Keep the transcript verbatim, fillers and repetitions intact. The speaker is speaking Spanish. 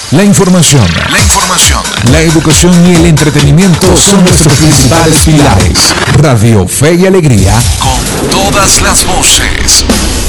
La información, La información, la educación y el entretenimiento son nuestros principales pilares. Radio Fe y Alegría, con todas las voces.